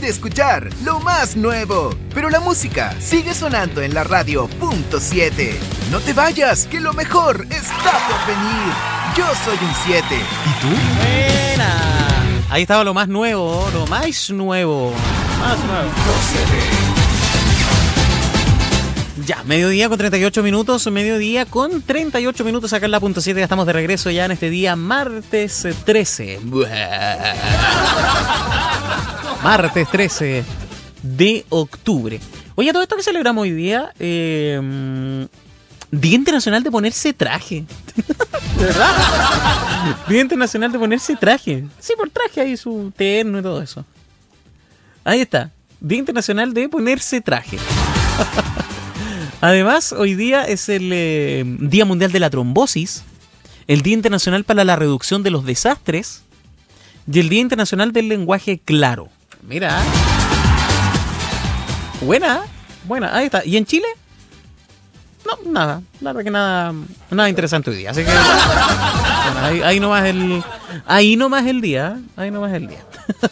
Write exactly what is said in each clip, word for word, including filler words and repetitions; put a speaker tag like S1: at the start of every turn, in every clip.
S1: de escuchar lo más nuevo, pero la música sigue sonando en la radio punto siete. No te vayas, que lo mejor está por venir. Yo soy un siete. ¿Y tú?
S2: Buena. Ahí estaba lo más nuevo, lo más nuevo. Más nuevo. Ya, mediodía con treinta y ocho minutos, mediodía con treinta y ocho minutos acá en la punto siete. Ya estamos de regreso ya en este día, martes trece. Martes trece de octubre. Oye, todo esto que celebramos hoy día, eh, Día Internacional de ponerse traje. ¿De verdad? Día Internacional de ponerse traje. Sí, por traje ahí su terno y todo eso. Ahí está. Día Internacional de ponerse traje. Además, hoy día es el eh, Día Mundial de la Trombosis, el Día Internacional para la Reducción de los Desastres y el Día Internacional del Lenguaje Claro. Mira. Buena, buena. Ahí está. ¿Y en Chile? No, nada. La verdad que nada, nada interesante hoy día. Así que bueno, ahí, ahí nomás el, ahí nomás el día, ahí nomás el día.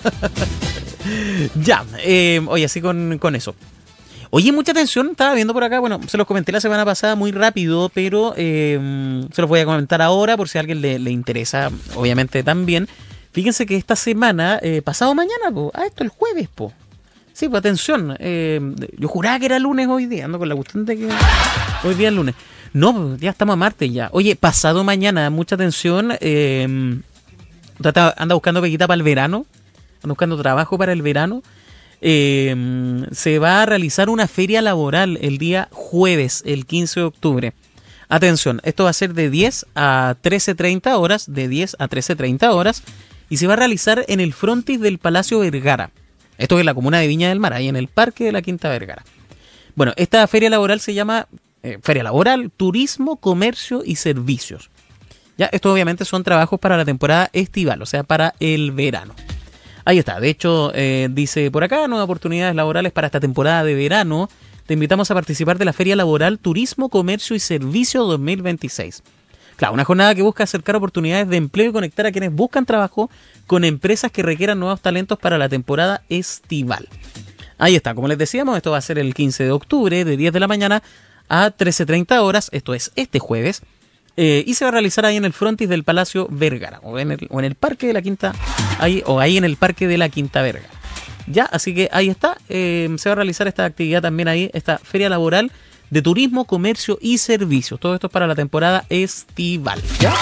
S2: Ya, eh, oye, así con, con eso. Oye, mucha atención, estaba viendo por acá, bueno, se los comenté la semana pasada muy rápido, pero eh, se los voy a comentar ahora por si a alguien le, le interesa, obviamente también. Fíjense que esta semana, eh, pasado mañana, po, ah, esto el jueves, po. Sí, pues atención, eh, yo juraba que era lunes hoy día, ando con la cuestión de que hoy día es lunes. No, ya estamos a martes ya. Oye, pasado mañana, mucha atención, eh, anda buscando peguita para el verano, anda buscando trabajo para el verano. Eh, se va a realizar una feria laboral el día jueves, el quince de octubre. Atención, esto va a ser de diez a trece treinta horas, de diez a trece treinta horas, y se va a realizar en el frontis del Palacio Vergara. Esto es en la comuna de Viña del Mar, ahí en el Parque de la Quinta Vergara. Bueno, esta feria laboral se llama eh, Feria Laboral, Turismo, Comercio y Servicios. Ya, esto obviamente son trabajos para la temporada estival, o sea, para el verano. Ahí está, de hecho, eh, dice por acá, nuevas oportunidades laborales para esta temporada de verano. Te invitamos a participar de la Feria Laboral Turismo, Comercio y Servicio dos mil veintiséis. Claro, una jornada que busca acercar oportunidades de empleo y conectar a quienes buscan trabajo con empresas que requieran nuevos talentos para la temporada estival. Ahí está, como les decíamos, esto va a ser el quince de octubre de diez de la mañana a trece treinta horas, esto es este jueves. Eh, y se va a realizar ahí en el frontis del Palacio Vergara o en el, o en el Parque de la Quinta ahí, o ahí en el Parque de la Quinta Vergara. Ya, así que ahí está, eh, se va a realizar esta actividad también ahí, esta feria laboral de turismo, comercio y servicios. Todo esto es para la temporada estival. ¿Ya?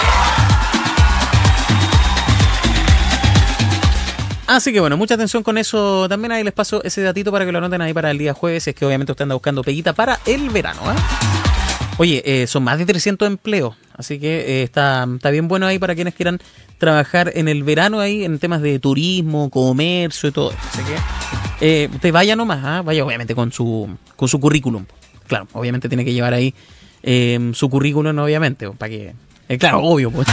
S2: Así que bueno, mucha atención con eso. También ahí les paso ese datito para que lo anoten ahí para el día jueves, si es que obviamente usted anda buscando peguita para el verano, ¿eh? Oye, eh, son más de trescientos empleos, así que eh, está, está bien bueno ahí para quienes quieran trabajar en el verano ahí en temas de turismo, comercio y todo. Así que eh, usted vaya nomás, ¿eh? Vaya obviamente con su con su currículum. Claro, obviamente tiene que llevar ahí eh, su currículum, obviamente, para que... Eh, claro, obvio, pues.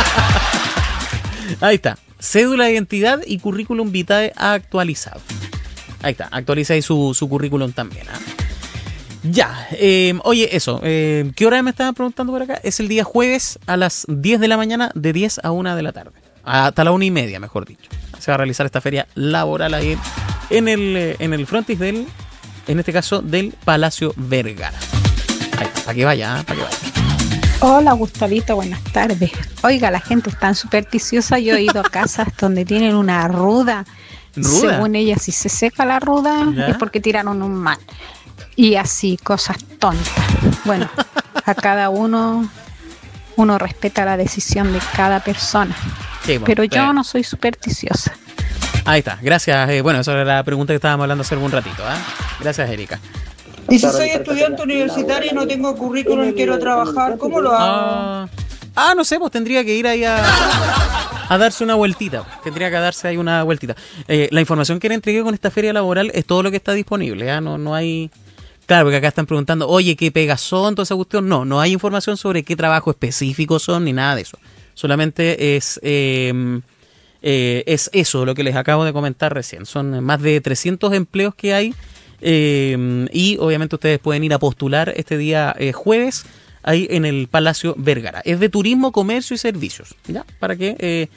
S2: Ahí está, cédula de identidad y currículum vitae actualizado. Ahí está, actualiza ahí su, su currículum también, ¿eh? Ya, eh, oye, eso, eh, ¿qué hora me estaban preguntando por acá? Es el día jueves a las diez de la mañana, de diez a una de la tarde. Hasta la una y media, mejor dicho. Se va a realizar esta feria laboral ahí en el, en el frontis del, en este caso, del Palacio Vergara. Ahí, para que vaya, ¿eh? Para que vaya.
S3: Hola, Gustavito, buenas tardes. Oiga, la gente es tan supersticiosa, yo he ido a casas donde tienen una ruda.
S2: ¿Ruda?
S3: Según ella, si se seca la ruda, ¿ya? Es porque tiraron un mal. Y así, cosas tontas. Bueno, a cada uno, uno respeta la decisión de cada persona. Sí, bueno, pero yo eh. no soy supersticiosa.
S2: Ahí está, gracias. Eh, bueno, esa era la pregunta que estábamos hablando hace algún ratito, ¿eh? Gracias, Erika.
S4: Y si soy estudiante universitario y no tengo currículum y quiero trabajar, ¿cómo lo hago?
S2: Ah, ah no sé, pues tendría que ir ahí a, a darse una vueltita. Tendría que darse ahí una vueltita. Eh, la información que le entregué con esta feria laboral es todo lo que está disponible, ¿eh? No, no hay... Claro, porque acá están preguntando, oye, ¿qué pegas son? Toda esa cuestión. No, no hay información sobre qué trabajo específico son ni nada de eso. Solamente es, eh, eh, es eso lo que les acabo de comentar recién. Son más de trescientos empleos que hay eh, y obviamente ustedes pueden ir a postular este día eh, jueves ahí en el Palacio Vergara. Es de turismo, comercio y servicios, ¿ya? Para que... Eh,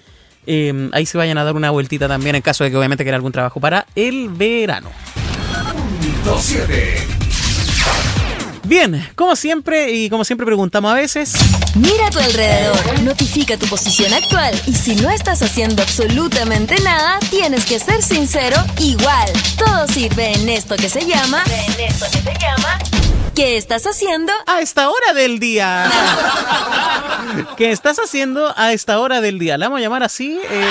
S2: eh, ahí se vayan a dar una vueltita también en caso de que obviamente quieran algún trabajo para el verano.
S1: Punto siete.
S2: Bien, como siempre y como siempre preguntamos a veces.
S5: Mira a tu alrededor, notifica tu posición actual y si no estás haciendo absolutamente nada, tienes que ser sincero igual. Todo sirve en esto que se llama... En esto que se llama... ¿Qué estás haciendo?
S2: A esta hora del día. ¿Qué estás haciendo a esta hora del día? La vamos a llamar así. Eh...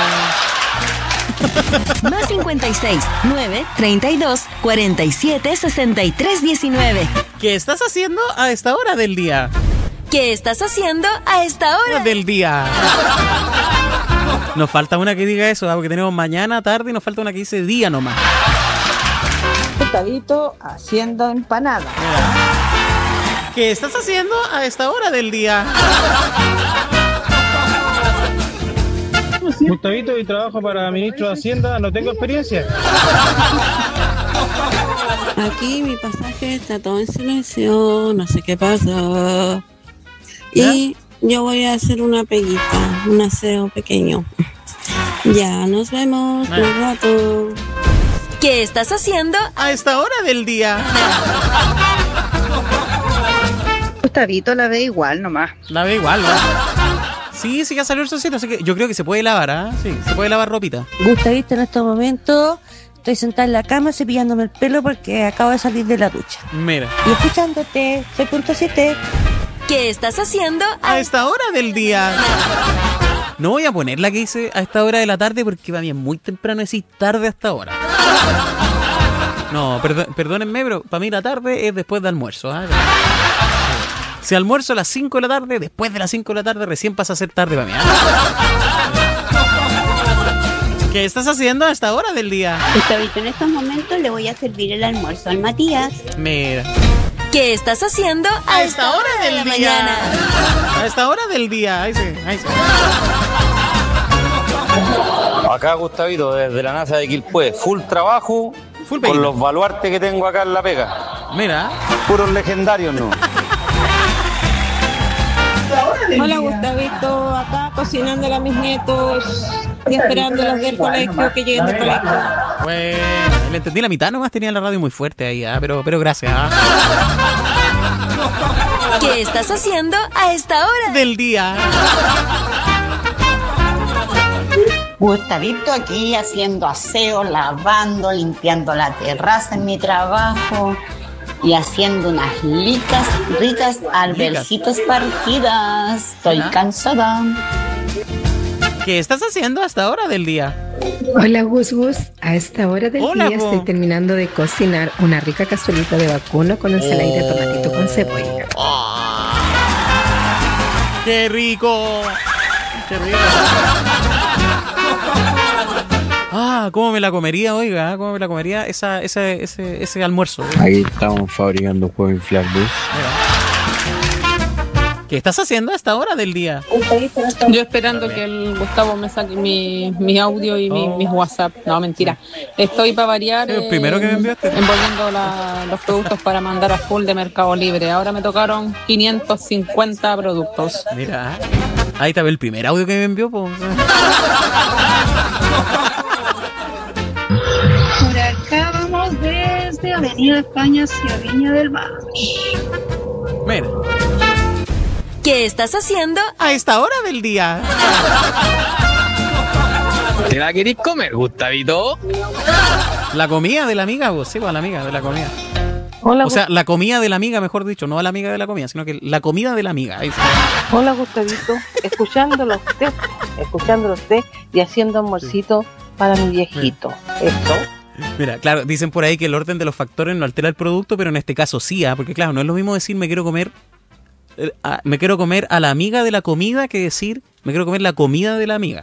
S5: Más cincuenta y seis, nueve, treinta y dos, cuarenta y siete, sesenta y tres, diecinueve.
S2: ¿Qué estás haciendo a esta hora del día?
S5: ¿Qué estás haciendo a esta hora
S2: del día? Nos falta una que diga eso, porque tenemos mañana, tarde y nos falta una que dice día nomás.
S4: Gustadito haciendo empanada.
S2: ¿Qué estás haciendo a esta hora del día?
S6: Gustavito, y trabajo para ministro de Hacienda, no tengo experiencia.
S7: Aquí mi pasaje está todo en silencio, no sé qué pasa. Y yo voy a hacer una peguita, un aseo pequeño. Ya, nos vemos en un rato.
S5: ¿Qué estás haciendo
S2: a esta hora del día?
S4: Gustavito la ve igual nomás.
S2: La ve igual, ¿no? Sí, sí, ya salió el solcito, así que yo creo que se puede lavar, ¿ah? ¿eh? Sí, se puede lavar ropita.
S8: Gustavito, en estos momentos estoy sentada en la cama cepillándome el pelo porque acabo de salir de la ducha.
S2: Mira.
S8: Y escuchándote, soy punto siete.
S5: ¿Qué estás haciendo
S2: a... a esta hora del día? No voy a poner la que hice a esta hora de la tarde porque para mí es muy temprano decir tarde a esta hora. No, perdón, perdónenme, pero para mí la tarde es después de almuerzo, ¿eh? Si almuerzo a las cinco de la tarde, después de las cinco de la tarde recién pasa a ser tarde para mí, ¿eh? ¿Qué estás haciendo a esta hora del día?
S9: Gustavito, en estos momentos le voy a servir el almuerzo al Matías.
S2: Mira.
S5: ¿Qué estás haciendo a, a esta hora, hora de la día? Mañana?
S2: A esta hora del día. Ahí sí, ahí sí.
S10: Acá Gustavito, desde la NASA de Quilpué, full trabajo, full con los baluartes que tengo acá en la pega.
S2: Mira.
S10: Puros legendarios, ¿no?
S11: Hola Gustavito, acá cocinándole a mis nietos y esperándolos del colegio, que lleguen del colegio.
S2: Bueno, le entendí la mitad nomás, tenía la radio muy fuerte ahí, ¿eh? pero, pero gracias. ¿eh?
S5: ¿Qué estás haciendo a esta hora
S2: del día?
S9: Gustavito aquí haciendo aseo, lavando, limpiando la terraza en mi trabajo y haciendo unas ricas, ricas alberjitas partidas. Estoy cansada.
S2: ¿Qué estás haciendo a esta hora del día?
S12: Hola Gus Gus, a esta hora del
S2: Hola,
S12: día estoy terminando de cocinar una rica cazuelita de vacuno con ensaladita de tomatito con cebolla.
S2: Oh, ¡qué rico! ¡Qué rico! Ah, ¿cómo me la comería, oiga? ¿Cómo me la comería esa, ese, ese, ese almuerzo?
S13: Aquí estamos fabricando juegos inflables.
S2: ¿Qué estás haciendo a esta hora del día?
S11: Yo esperando que el Gustavo me saque mi, mi audio y mi,
S2: oh.
S11: mis WhatsApp. No, mentira. Estoy para variar
S2: el primero que me enviaste.
S11: envolviendo la, los productos para mandar a full de Mercado Libre. Ahora me tocaron quinientos cincuenta productos.
S2: Mira, ahí está el primer audio que me envió. Po.
S14: Por acá vamos desde Avenida España hacia Viña del Mar.
S2: Mira.
S5: ¿Qué estás haciendo
S2: a esta hora del día?
S15: ¿Te la querís comer, Gustavito?
S2: La comida de la amiga, vos, sí, pues, la amiga de la comida.
S8: Hola,
S2: o sea, la comida de la amiga, mejor dicho, no a la amiga de la comida, sino que la comida de la amiga. Ahí sí.
S8: Hola, Gustavito, escuchándolo a usted, escuchándolo a usted y haciendo almuercito sí. para mi viejito. ¿Esto?
S2: Mira, claro, dicen por ahí que el orden de los factores no altera el producto, pero en este caso sí, ¿eh? Porque claro, no es lo mismo decir me quiero comer eh, a, me quiero comer a la amiga de la comida que decir me quiero comer la comida de la amiga.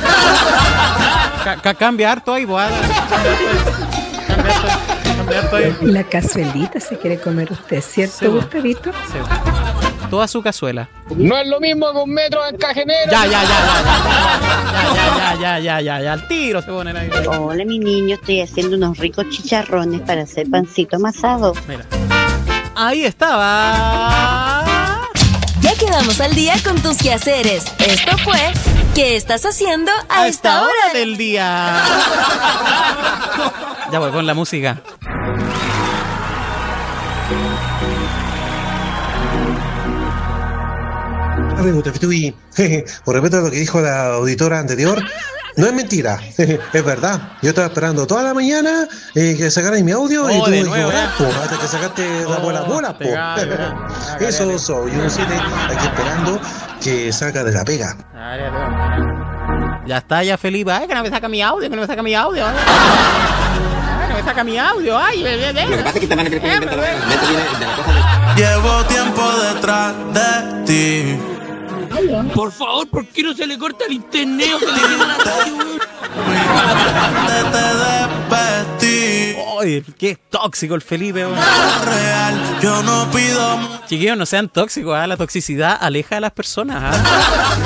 S2: C- cambia harto ahí, boada. Cambia harto, cambia harto ahí.
S12: La cazuelita se quiere comer usted, ¿cierto, sí, Gustavito?
S2: Sí. Toda su cazuela.
S15: No es lo mismo que un metro en cajenero.
S2: Ya, ya, ya, ya, ya, ya, ya, ya, ya, ya, al tiro se ponen ahí.
S9: Hola, mi niño, estoy haciendo unos ricos chicharrones para hacer pancito amasado.
S2: Mira. Ahí estaba.
S5: Ya quedamos al día con tus quehaceres. Esto fue ¿Qué estás haciendo a,
S2: a
S5: esta,
S2: esta hora,
S5: hora
S2: del día? Ya voy con la música.
S16: Y con respecto a lo que dijo la auditora anterior, no es mentira, es verdad. Yo estaba esperando toda la mañana eh, que sacaran mi audio, oh, y tú me dijiste, hasta que sacaste oh, la buena bola, po. Eso soy, yo no sé, aquí esperando que saca de la pega.
S2: Ya está, ya Felipe, ay, que no me saca mi audio, que no me saca mi audio. Ay, que me saca mi audio, ay, bebé, bebé. Lo que pasa es que te van a creer que
S17: llevo tiempo detrás de ti.
S15: Por favor, ¿por qué no se le corta el internet o se le queda la radio?
S2: Oye, qué tóxico el Felipe. Real, yo no pido. Chiquillos, no sean tóxicos, ¿eh? La toxicidad aleja a las personas. ¿eh?